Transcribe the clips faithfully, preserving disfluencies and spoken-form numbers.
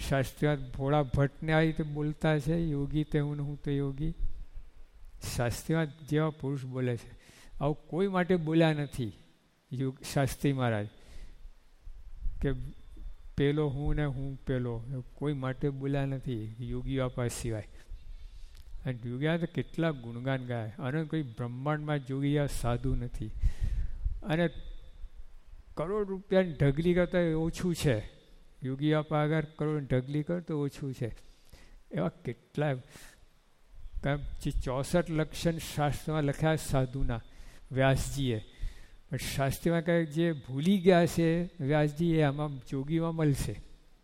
શાસ્ત્રીવાદ ભોળા ભટ્ટને આવી રીતે બોલતા છે, યોગી તે હું હું તો યોગી. શાસ્ત્રીવાદ જેવા પુરુષ બોલે છે. આવું કોઈ માટે બોલ્યા નથી યોગ શાસ્ત્રી મહારાજ કે પેલો હું ને હું પેલો, કોઈ માટે બોલ્યા નથી યોગી બાપા સિવાય. અને જોગિયા તો કેટલા ગુણગાન ગાય, અને કોઈ બ્રહ્માંડમાં જોગિયા સાધુ નથી. અને કરોડ રૂપિયાની ઢગલી કરતાં ઓછું છે. યોગી બાપા આગળ કરોડ ઢગલી કર તો ઓછું છે. એવા કેટલા જે ચોસઠ લક્ષણ શાસ્ત્રમાં લખ્યા સાધુના વ્યાસજીએ, પણ શાસ્ત્રીમાં કહે જે ભૂલી ગયા છે વ્યાસજી એ આમાં જોગીમાં મળશે.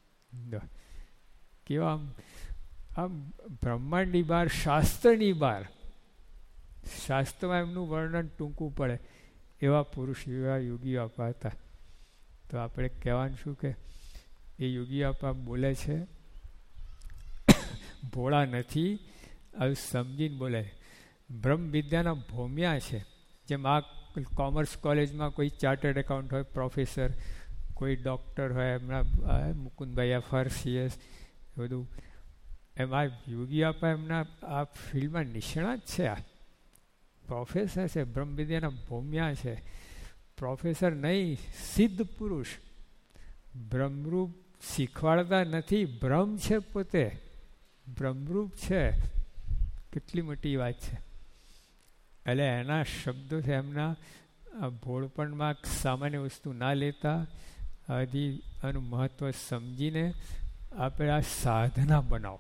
કેવા આમ આમ બ્રહ્માંડની બહાર, શાસ્ત્રની બહાર, શાસ્ત્રમાં એમનું વર્ણન ટૂંકું પડે એવા પુરુષ, એવા યોગી બાપા હતા. તો આપણે કહેવાનું શું કે એ યોગી બાપા બોલે છે ભોળા નથી, આવું સમજીને બોલે. બ્રહ્મ વિદ્યાના ભોમ્યા છે. જેમ આ કોમર્સ કોલેજમાં કોઈ ચાર્ટર્ડ એકાઉન્ટ હોય પ્રોફેસર, કોઈ ડૉક્ટર હોય, એમના Mukundbhai F R C S બધું, એમ આ યોગી બાપા એમના આ ફિલ્ડમાં નિષ્ણાત છે. આ પ્રોફેસર છે, બ્રહ્મ વિદ્યાના ભોમ્યા છે. પ્રોફેસર નહીં, સિદ્ધ પુરુષ. બ્રહ્મરૂપ શીખવાડતા નથી, બ્રહ્મ છે પોતે, બ્રહ્મરૂપ છે. કેટલી મોટી વાત છે. એટલે એના શબ્દો છે, એમના ભોળપણમાં સામાન્ય વસ્તુ ના લેતા, હજી આનું મહત્ત્વ સમજીને આપણે આ સાધના બનાવો.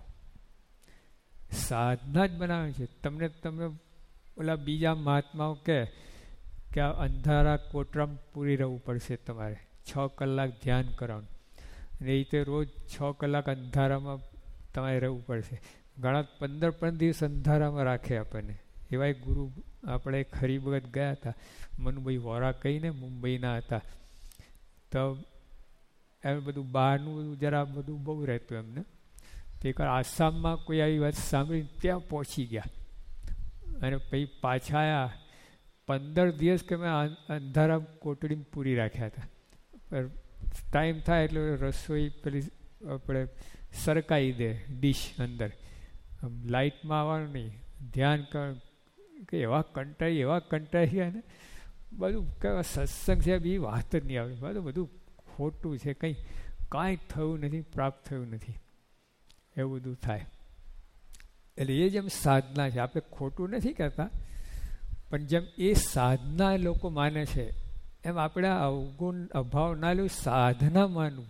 સાધના જ બનાવે છે. તમને તમને ઓલા બીજા મહાત્માઓ કહે કે આ અંધારા કોટરામાં પૂરી રહેવું પડશે, તમારે છ કલાક ધ્યાન કરવાનું, અને એ રીતે રોજ છ કલાક અંધારામાં તમારે રહેવું પડશે. ઘણા પંદર પંદર દિવસ અંધારામાં રાખે આપણને. એવા ગુરુ આપણે ખરી વખત ગયા હતા, મનુભાઈ વોરા કહીને મુંબઈના હતા. તો એમ બધું બહારનું બધું જરા બધું બહુ રહેતું એમને. તો એકવાર આસામમાં કોઈ આવી વાત સાંભળીને ત્યાં પહોંચી ગયા, અને પછી પાછા આવ્યા. પંદર દિવસ કે મેં અંધારા કોટડીમાં પૂરી રાખ્યા હતા. ટાઈમ થાય એટલે રસોઈ પેલી આપણે સરકાઈ દે ડીશ અંદર, લાઇટમાં આવવાનું નહીં, ધ્યાન કર કે એવા કંટાળી એવા કંટાળી ગયા ને બધું. કેવા સત્સંગ છે બી વાત જ નહીં આવે, બધું બધું ખોટું છે, કંઈ કાંઈ થયું નથી, પ્રાપ્ત થયું નથી, એવું બધું થાય. એટલે એ જેમ સાધના છે, આપણે ખોટું નથી કહેતા, પણ જેમ એ સાધના લોકો માને છે, એમ આપણે અવગુણ અભાવ ના લેવું, સાધના માનવું.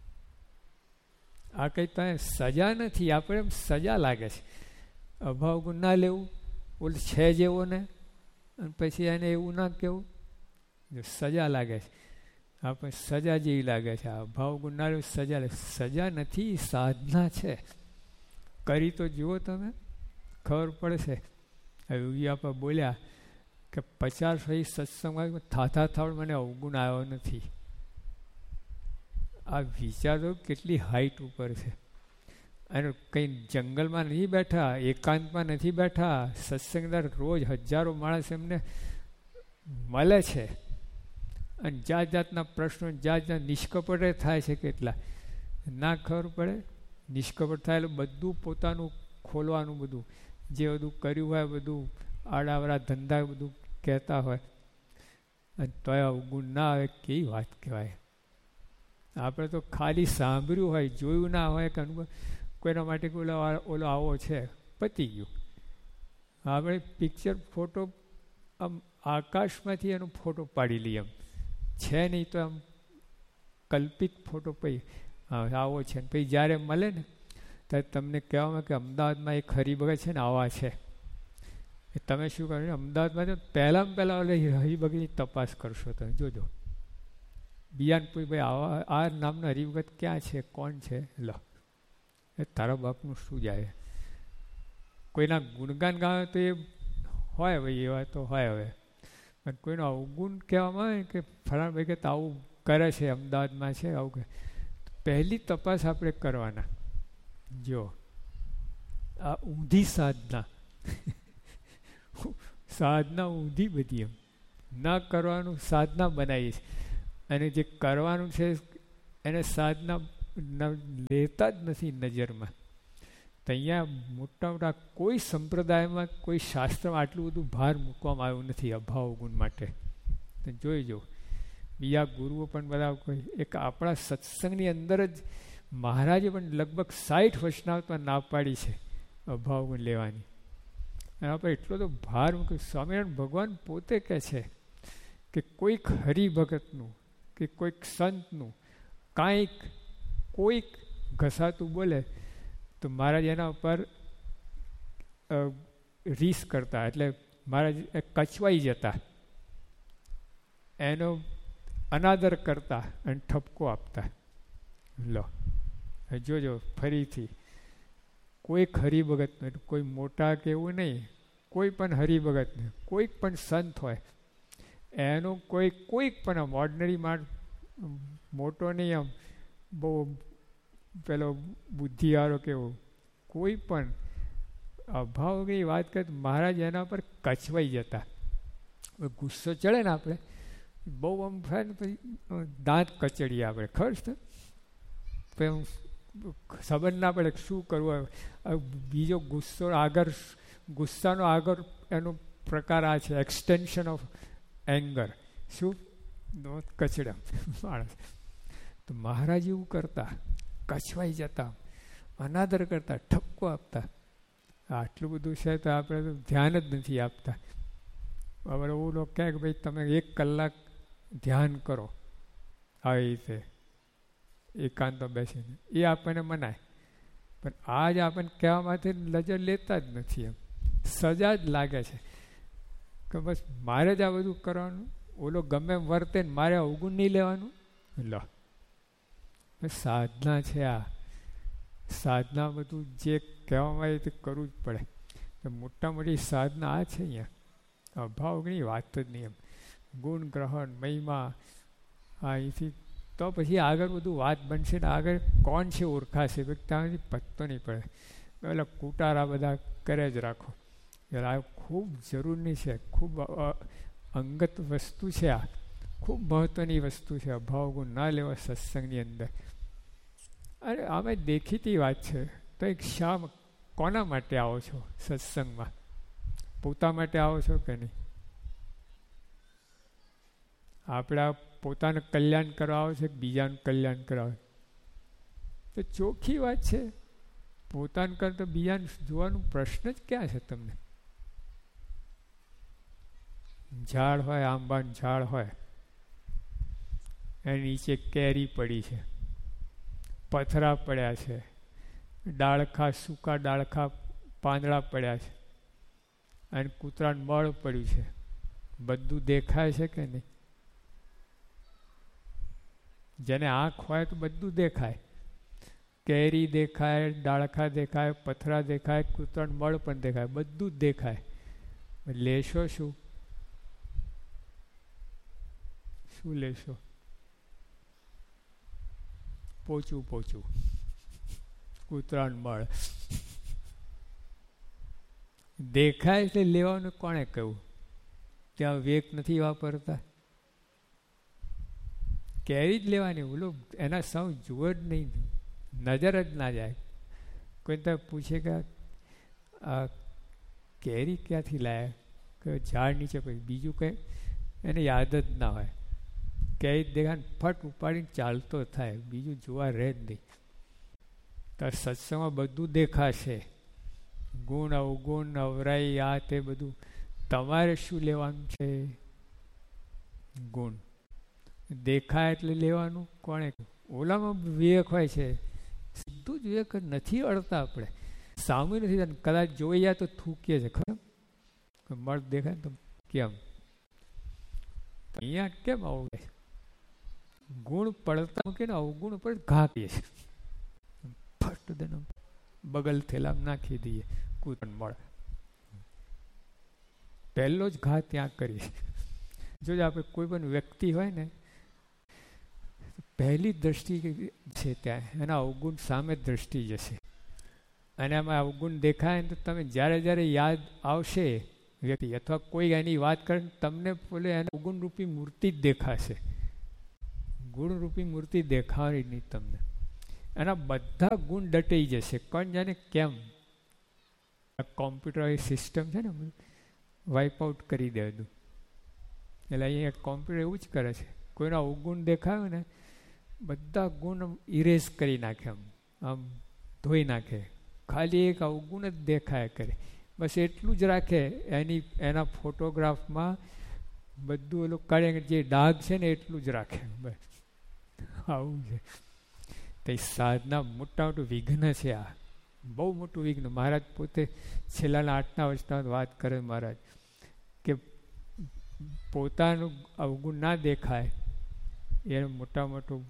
આ કંઈ તમે સજા નથી, આપણે એમ સજા લાગે છે. અભાવ ગુણ ના લેવું, ઓલ છે જેવો ને, અને પછી એને એવું ના કહેવું, સજા લાગે છે. આપણે સજા જેવી લાગે છે. આ અભાવ ગુણ ના લેવું સજા લે, સજા નથી, સાધના છે. કરી તો જુઓ તમે, ખબર પડશે. યોગી આપા બોલ્યા કે પચાસ વર્ષ સત્સંગમાં થાથા થાળ મને અવગુણ આવ્યો નથી. આ વિચારો કેટલી હાઈટ ઉપર છે. અને કંઈ જંગલમાં નથી બેઠા, એકાંતમાં નથી બેઠા, સત્સંગદાર રોજ હજારો માણસ એમને મળે છે, અને જાત જાતના પ્રશ્નો, જાત જાત નિષ્કપટે થાય છે. કેટલા ના ખબર પડે, નિષ્કપટ થાય એટલે બધું પોતાનું ખોલવાનું, બધું જે બધું કર્યું હોય બધું આડાવડા ધંધા બધું કહેતા હોય, અને તોય અવગુણ ના આવે, કેવી વાત કહેવાય. આપણે તો ખાલી સાંભળ્યું હોય, જોયું ના હોય કે અનુભવ, કોઈના માટે ઓલો ઓલો આવો છે, પતી ગયું. આપણે પિક્ચર ફોટો આમ આકાશમાંથી એનો ફોટો પાડી લઈએ, એમ છે નહીં તો આમ કલ્પિત ફોટો પછી આવો છે. ને પછી જ્યારે મળે ને ત્યારે તમને કહેવામાં કે અમદાવાદમાં એક હરિભગત છે ને આવા છે, એ તમે શું કરો, અમદાવાદમાં તો પહેલાં પહેલાં ઓલે હરિભગતની તપાસ કરશો તમે જોજો. બીજાને પૂછ, ભાઈ આવા આ નામના હરિભગત ક્યાં છે, કોણ છે, લો એ તારા બાપનું શું જાય. કોઈના ગુણગાન ગાવે તો એ હોય, ભાઈ એવા તો હોય. હવે પણ કોઈનો અવગુણ કહેવામાં આવે કે ફલાણા ભાઈ કે આવું કરે છે, અમદાવાદમાં છે આવું કે, પહેલી તપાસ આપણે કરવાના. જો આ ઊંધી સાધના, સાધના ઊંધી બધી, એમ ના કરવાનું સાધના બનાવી છે, અને જે કરવાનું છે એને સાધના લેતા જ નથી નજરમાં. તો અહીંયા મોટા મોટા કોઈ સંપ્રદાયમાં કોઈ શાસ્ત્રમાં આટલું બધું ભાર મૂકવામાં આવ્યું નથી અભાવ ગુણ માટે. તો જોઈ જો બીજા ગુરુઓ પણ બધા કોઈ એક આપણા સત્સંગની અંદર જ મહારાજે પણ લગભગ સાઠ વચનાવતમાં ના પાડી છે અભાવ ગુણ લેવાની. એના પર એટલો તો ભાર મૂક્યો. સ્વામિનારાયણ ભગવાન પોતે કહે છે કે કોઈક હરિભગતનું કે કોઈક સંતનું કાંઈક કોઈક ઘસાતું બોલે તો મહારાજ એના ઉપર રીસ કરતા, એટલે મહારાજ કચવાઈ જતા, એનો અનાદર કરતા અને ઠપકો આપતા. લો જોજો ફરીથી કોઈક હરિભગતનું, કોઈ મોટા કે એવું નહીં, કોઈ પણ હરિભગતને કોઈક પણ સંત હોય એનો કોઈ કોઈક પણ આમ ઓર્ડિનરી માણ મોટો નહીં, આમ બહુ પેલો બુદ્ધિવાળો કેવો કોઈ પણ અભાવની વાત કરે મહારાજ એના પર કચવાઈ જતા. ગુસ્સો ચડે ને આપણે બહુ આમ થાય ને પછી દાંત કચડીએ આપણે, ખબર છે પછી ખબર ના પડે શું કરવું. બીજો ગુસ્સો આગળ, ગુસ્સાનો આગળ એનો પ્રકાર આ છે એક્સટેન્શન ઓફ એંગર. શું કચડા માણસ. તો મહારાજ એવું કરતા, કચવાઈ જતા, અનાદર કરતા, ઠપકો આપતા. આટલું બધું છે તો આપણે તો ધ્યાન જ નથી આપતા. હવે એવું લોકો કહે કે ભાઈ તમે એક કલાક ધ્યાન કરો આવી રીતે એકાંત બેસીને, એ આપણને મનાય. પણ આજ આપણને કહેવામાંથી નજર લેતા જ નથી. એમ સજા જ લાગે છે કે બસ મારે જ આ બધું કરવાનું, ઓલો ગમે એમ વર્તે ને મારે અવગુણ નહીં લેવાનું. લો સાધના છે આ, સાધના બધું જે કહેવામાં આવે તે કરવું જ પડે. તો મોટા મોટી સાધના આ છે અહીંયા. અભાવની વાત જ નહીં. એમ ગુણ ગ્રહણ મહિમા અહીંથી તો પછી આગળ બધું વાત બનશે ને આગળ કોણ છે ઓળખાશે, ત્યાંથી પત્તો નહીં પડે. એટલે કુટારા બધા કરે જ રાખો. એટલે આ ખૂબ જરૂરી છે, ખૂબ અંગત વસ્તુ છે. આ ખૂબ મહત્ત્વની વસ્તુ છે. અભાવ ગુણ ના લેવા સત્સંગની અંદર. અરે આમે દેખીતી વાત છે. તો એક શા કોના માટે આવો છો સત્સંગમાં? પોતા માટે આવો છો કે નહીં? આપણા પોતાનું કલ્યાણ કરવા આવે છે કે બીજાનું કલ્યાણ કરાવે? તો ચોખ્ખી વાત છે, પોતાનું કર તો બીજાનું જોવાનું પ્રશ્ન જ ક્યાં છે તમને? ઝાડ હોય, આંબાનું ઝાડ હોય, એની નીચે કેરી પડી છે, પથરા પડ્યા છે, ડાળખા સૂકા ડાળખા પાંદડા પડ્યા છે, અને કૂતરાનું મળ પડ્યું છે. બધું દેખાય છે કે નહીં? જેને આંખ હોય તો બધું દેખાય. કેરી દેખાય, ડાળખા દેખાય, પથરા દેખાય, કૂતરાનું મળ પણ દેખાય, બધું જ દેખાય. લેશો શું? શું લેશો? પોચું પોચું કૂતરાનું મળ દેખાય એટલે લેવાનું કોણે કહ્યું? ત્યાં વેક નથી વાપરતા. કેરી જ લેવાની, બોલો એના સાવ જુઓ જ નહીં, નજર જ ના જાય. કોઈ તો પૂછે કે આ કેરી ક્યાંથી લાયા, કે ઝાડ નીચે પછી બીજું કંઈ એને યાદ જ ના હોય. કેરી દેખાને ફટ ઉપાડીને ચાલતો થાય, બીજું જોવા રહે જ નહીં. તો સત્સંગમાં બધું દેખાશે, ગુણ અવગુણ અવરાઈ આ તે બધું. તમારે શું લેવાનું છે? ગુણ દેખાય એટલે લેવાનું કોણે? ઓલામાં વિવેક હોય છે, સીધું જ વિવેક નથી અડતા આપણે, સામે નથી. કદાચ જોઈ જાય તો થૂકીએ છે ખબર, મળ દેખાય તો કેમ અહીંયા કેમ આવું? ગુણ પડતા મૂકીને અવગુણ ઉપર ઘા પીએ છે, ફટ દેનો બગલ થેલામાં નાખી દઈએ કૂતરાનું મળ. પહેલો જ ઘા ત્યાં કરીએ. જોજો આપણે કોઈ પણ વ્યક્તિ હોય ને, પહેલી દ્રષ્ટિ છે ત્યાં એના અવગુણ સામે દ્રષ્ટિ જશે. અને આમાં અવગુણ દેખાય ને તો તમે જ્યારે જ્યારે યાદ આવશે વ્યક્તિ અથવા કોઈ એની વાત કરે તમને બોલે એને અવગુણરૂપી મૂર્તિ જ દેખાશે, ગુણરૂપી મૂર્તિ દેખાવાની નહીં તમને. એના બધા ગુણ દટાઈ જશે. કોણ જાણે કેમ? આ કોમ્પ્યુટર સિસ્ટમ છે ને, વાઇપ આઉટ કરી દે બધું. એટલે અહીંયા કોમ્પ્યુટર એવું જ કરે છે. કોઈના અવગુણ દેખાયો ને બધા ગુણ ઇરેઝ કરી નાખે, આમ આમ ધોઈ નાખે. ખાલી એક અવગુણ જ દેખાય કરે, બસ એટલું જ રાખે. એની એના ફોટોગ્રાફમાં બધું એલું કાઢે, જે ડાઘ છે ને એટલું જ રાખે. બસ આવું છે. તો સાધના મોટા મોટું વિઘ્ન છે. આ બહુ મોટું વિઘ્ન. મહારાજ પોતે છેલ્લાના આઠના વર્ષના વાત કરે મહારાજ કે પોતાનું અવગુણ ના દેખાય એ મોટા મોટું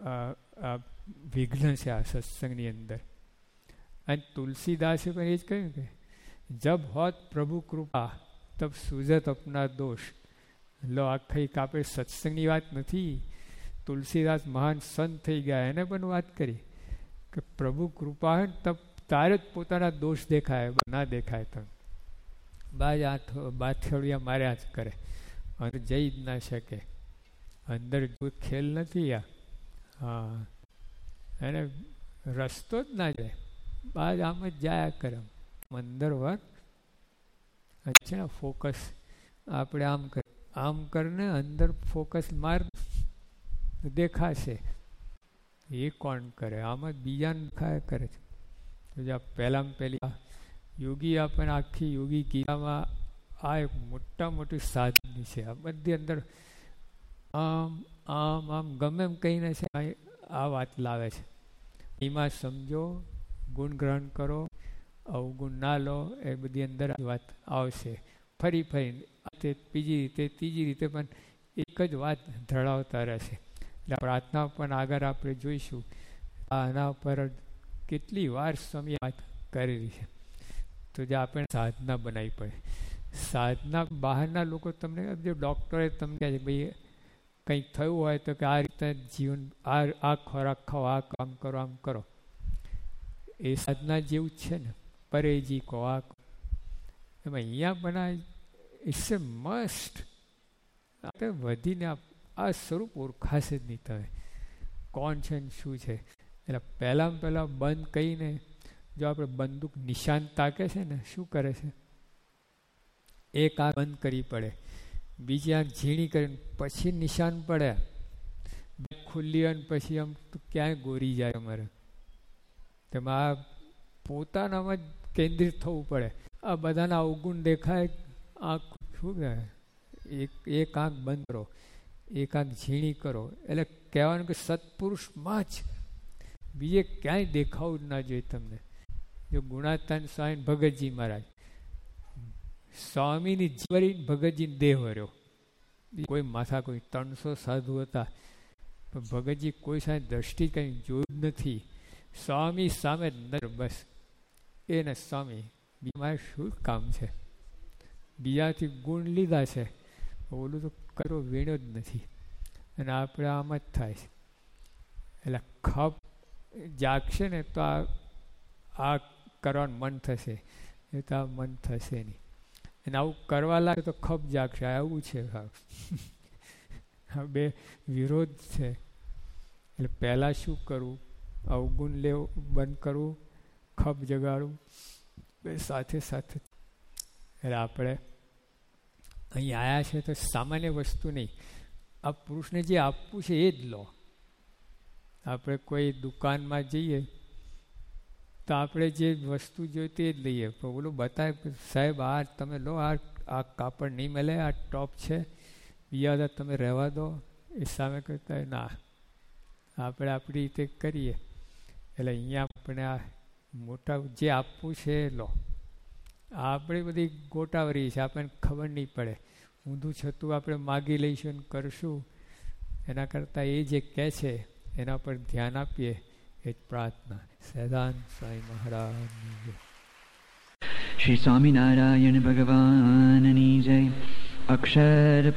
વિઘ્ન છે આ સત્સંગની અંદર. અને તુલસીદાસે પણ એ જ કહ્યું કે જબ હોત પ્રભુ કૃપા તબ સુજત અપના દોષ. લો આખી આપણે સત્સંગની વાત નથી, તુલસીદાસ મહાન સંત થઈ ગયા, એને પણ વાત કરી કે પ્રભુ કૃપા હોય તબ તારે જ પોતાના દોષ દેખાય, ના દેખાય તમે બાજ આઠ બાથડિયા માર્યા જ કરે, અંદર જઈ જ ના શકે. અંદર જો ખેલ નથી આ, હા એને રસ્તો જ ના જાય, બાજ આમ જ જાયા કરે. અંદર વર્ક છે ને ફોકસ આપણે આમ કર આમ કરીને અંદર ફોકસ માર દેખાશે. એ કોણ કરે? આમ જ બીજાને દેખાય કરે છે. તો જ્યાં પહેલામાં પહેલી યોગી આપણને આખી યોગી ગીતામાં આ એક મોટા મોટી સાધની છે. આ બધી અંદર આમ આમ આમ ગમે એમ કહીને છે આ વાત લાવે છે. એમાં સમજો, ગુણ ગ્રહણ કરો, અવગુણ ના લો, એ બધી અંદર વાત આવશે. ફરી ફરી તે બીજી રીતે ત્રીજી રીતે પણ એક જ વાત ધરાવતા રહેશે. એટલે પ્રાર્થના પણ આગળ આપણે જોઈશું. આના ઉપર કેટલી વાર સમય વાત કરેલી છે. તો જે આપણે સાધના બનાવી પડે. સાધના બહારના લોકો તમને, જો ડૉક્ટરે તમને કહે છે ભાઈ કંઈક થયું હોય તો કે આ રીતે જીવન આ આ ખોરાક ખાઓ, આ કામ કરો, આમ કરો, એ સાધના જેવું જ છે ને. પરેજી કહો, આ એમાં અહીંયા બનાવે ઇટ્સ એ મસ્ટ. આપણે વધીને આ સ્વરૂપ ઓળખાશે જ નહીં તમે કોણ છે ને શું છે. એટલે પહેલાં પહેલાં બંધ કહીને જો આપણે બંદૂક નિશાન તાકે છે ને, શું કરે છે? એક આંખ બંધ કરવી પડે, બીજી આંખ ઝીણી કરીને પછી નિશાન પડે, ખુલ્લી અને પછી આમ તો ક્યાંય ગોરી જાય અમારે. તેમાં આ પોતાનામાં જ કેન્દ્રિત થવું પડે. આ બધાના અવગુણ દેખાય, આંખ શું કહેવાય, એક એક આંખ બંધ કરો, એક આંખ ઝીણી કરો. એટલે કહેવાનું કે સત્પુરુષમાં જ, બીજે ક્યાંય દેખાવું જ ના જોઈએ તમને. જો ગુણાતાન સ્વામી ભગતજી મહારાજ સ્વામીની જીવરી ભગતજીને દેહ વર્યો, કોઈ માથા કોઈ ત્રણસો સાધુ હતા પણ ભગતજી કોઈ સામે દ્રષ્ટિ કંઈ જોયું જ નથી. સ્વામી સામે નજર, બસ એને સ્વામી. બીમાર શું કામ છે? બીજાથી ગુણ લીધા છે, ઓલું તો કરો વીણ્યો જ નથી. અને આપણે આમ જ થાય છે. એટલે ખપ જાગશે ને તો આ આ કરવાનું મન થશે, એ તો આ મન થશે નહીં. અને આવું કરવા લાગે તો ખપ જાગશે. આવું છે, હા બે વિરોધ છે. એટલે પહેલાં શું કરવું? અવગુણ લેવું બંધ કરવું, ખપ જગાડવું, બે સાથે સાથે. એટલે આપણે અહીં આવ્યા છે તો સામાન્ય વસ્તુ નહીં, આ પુરુષને જે આપવું છે એ જ લો. આપણે કોઈ દુકાનમાં જઈએ તો આપણે જે વસ્તુ જોઈતી એ જ લઈએ. પણ ઓલું બતાવે સાહેબ આ તમે લો, આ આ કાપડ નહીં મળે, આ ટોપ છે, બીજા બધા તમે રહેવા દો. એ સામે કહેતા ના, આપણે આપણી રીતે કરીએ. એટલે અહીંયા આપણે આ મોટા જે આપવું છે એ લો. આપણે બધી ગોટાવરી છે, આપણને ખબર નહીં પડે. ઊંધું છતું આપણે માગી લઈશું અને કરશું. એના કરતાં એ જે કહે છે એના પર ધ્યાન આપીએ, એ જ પ્રાર્થના. સદાન સ્વામી મહારાજ. શ્રી સ્વામિનારાયણ ભગવાનની જય. અક્ષર